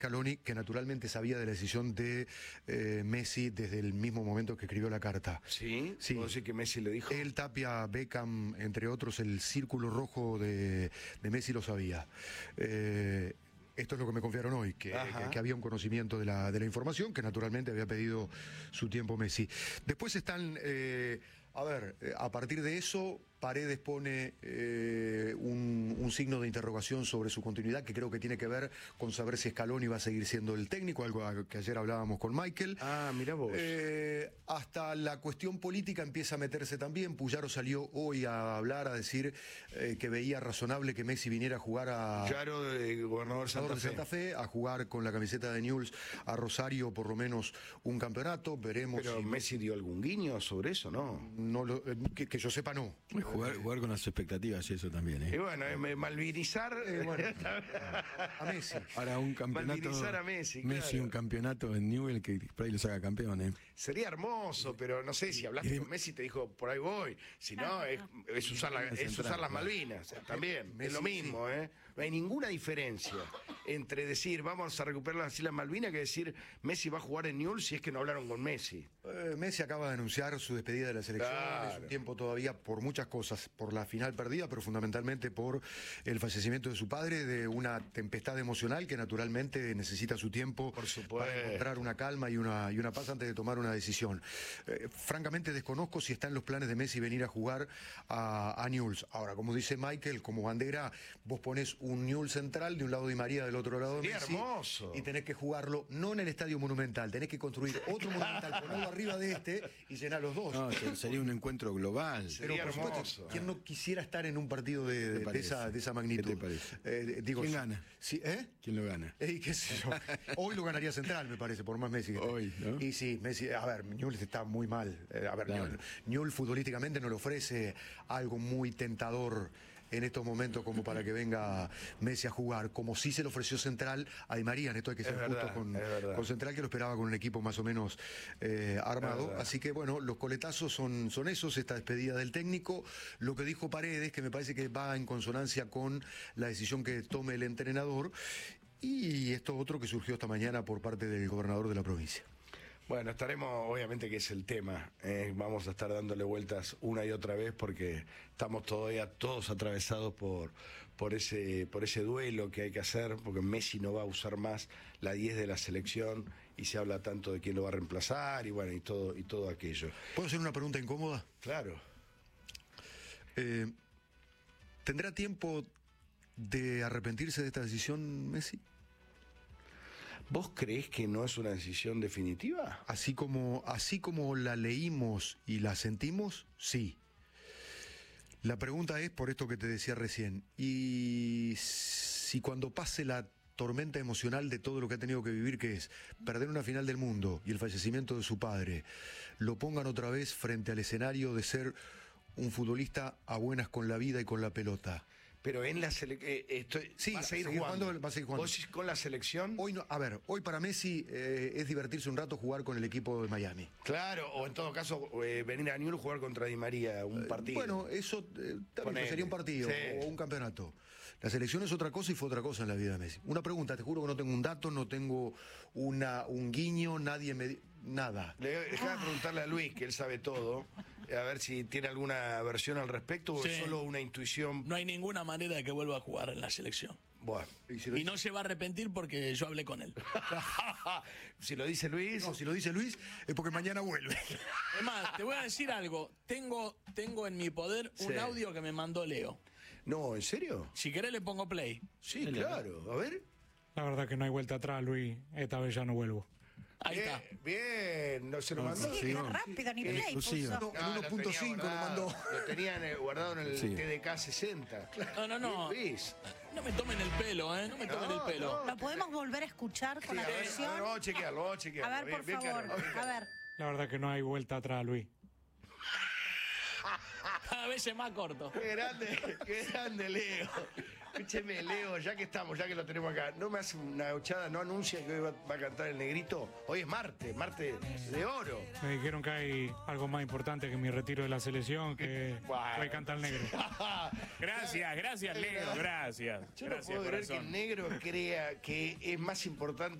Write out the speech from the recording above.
Scaloni, que naturalmente sabía de la decisión de Messi desde el mismo momento que escribió la carta. ¿Sí? Sí. ¿Puedo decir que Messi le dijo? Él, Tapia, Beckham, entre otros, el círculo rojo de Messi lo sabía. Esto es lo que me confiaron hoy, que había un conocimiento de la información, que naturalmente había pedido su tiempo Messi. Después están, a partir de eso, Paredes pone un signo de interrogación sobre su continuidad, que creo que tiene que ver con saber si Scaloni va a seguir siendo el técnico, algo que ayer hablábamos con Michael. Ah, mira vos. Hasta la cuestión política empieza a meterse también. Puyaro salió hoy a hablar, a decir que veía razonable que Messi viniera a jugar a... Puyaro, gobernador de Santa Fe, a jugar con la camiseta de Newell's a Rosario por lo menos un campeonato. Veremos. Pero si Messi dio algún guiño sobre eso, ¿no? Que yo sepa, no. Jugar con las expectativas y eso también, ¿eh? Y bueno, malvinizar a Messi. Ahora un campeonato. Malvinizar a Messi, Messi, claro. un campeonato en Newell que por ahí lo saca campeón, ¿eh? Sería hermoso, pero no sé si hablaste con Messi, te dijo por ahí voy. Si no, es usar las Malvinas. También, Messi, es lo mismo, sí. ¿eh? No hay ninguna diferencia entre decir vamos a recuperar las Islas Malvinas que decir Messi va a jugar en Newell's si es que no hablaron con Messi. Messi acaba de anunciar su despedida de la selección. Claro. Es un tiempo todavía por muchas cosas, por la final perdida, pero fundamentalmente por el fallecimiento de su padre, de una tempestad emocional que naturalmente necesita su tiempo para encontrar una calma y una paz antes de tomar una decisión. Francamente desconozco si está en los planes de Messi venir a jugar a Newell's. Ahora, como dice Michael, como bandera, vos ponés un Newell's central de un lado Di María, del otro lado ¡Qué Messi, hermoso! Y tenés que jugarlo no en el Estadio Monumental, tenés que construir otro Monumental, ponerlo arriba de este y llenar los dos. No, sería un encuentro global. Sería Pero, por hermoso. supuesto, ¿quién no quisiera estar en un partido de esa magnitud? ¿Qué te parece? ¿Quién gana? Sí, ¿Quién lo gana? Qué sé yo. Hoy lo ganaría Central, me parece, por más Messi. Hoy, ¿no? Y sí, Messi, Newell's está muy mal. Claro. Newell's futbolísticamente no le ofrece algo muy tentador en estos momentos como para que venga Messi a jugar, como sí se le ofreció Central a Di María. En esto hay que ser justo con Central, que lo esperaba con un equipo más o menos armado. Así que bueno, los coletazos son esos, esta despedida del técnico. Lo que dijo Paredes, que me parece que va en consonancia con la decisión que tome el entrenador, y esto otro que surgió esta mañana por parte del gobernador de la provincia. Bueno, estaremos, obviamente que es el tema, vamos a estar dándole vueltas una y otra vez porque estamos todavía todos atravesados por ese duelo que hay que hacer, porque Messi no va a usar más la 10 de la selección y se habla tanto de quién lo va a reemplazar y bueno, y todo aquello. ¿Puedo hacer una pregunta incómoda? Claro. ¿Tendrá tiempo de arrepentirse de esta decisión Messi? ¿Vos creés que no es una decisión definitiva? Así como la leímos y la sentimos, sí. La pregunta es, por esto que te decía recién, y si cuando pase la tormenta emocional de todo lo que ha tenido que vivir, que es perder una final del mundo y el fallecimiento de su padre, lo pongan otra vez frente al escenario de ser un futbolista a buenas con la vida y con la pelota. Pero en la selección... Sí, va a seguir jugando. ¿Vos con la selección? Hoy no, hoy para Messi es divertirse un rato jugar con el equipo de Miami. Claro, o en todo caso venir a Newell's jugar contra Di María, un partido. Bueno, eso sería un partido o un campeonato. La selección es otra cosa y fue otra cosa en la vida de Messi. Una pregunta, te juro que no tengo un dato, no tengo un guiño, nadie me... Nada. Dejá de preguntarle a Luis, que él sabe todo, a ver si tiene alguna versión al respecto o es solo una intuición. No hay ninguna manera de que vuelva a jugar en la selección. Bueno. Y no se va a arrepentir porque yo hablé con él. Si lo dice Luis... No, si lo dice Luis es porque mañana vuelve. Es más, te voy a decir algo. Tengo en mi poder un audio que me mandó Leo. No, ¿en serio? Si querés le pongo play. Sí, claro. A ver. La verdad que no hay vuelta atrás, Luis. Esta vez ya no vuelvo. Ahí está. Bien, ¿no se lo mandó? Sí, era rápido, ni play puso. En 1.5 lo mandó. Lo tenían guardado en el TDK 60. No. Luis. No me tomen el pelo, ¿eh? No me tomen el pelo. ¿Lo podemos volver a escuchar con atención? Vamos a chequearlo, A ver, por favor, a ver. La verdad que no hay vuelta atrás, Luis. Cada vez es más corto. Qué grande Leo. Escúcheme, Leo, ya que estamos, ya que lo tenemos acá, ¿no me hace una gauchada? ¿No anuncia que hoy va a cantar el Negrito? Hoy es martes de oro. Me dijeron que hay algo más importante que mi retiro de la selección, que hoy canta el negro. Gracias, Leo, gracias. Yo Gracias, no puedo creer que corazón. el negro crea que es más importante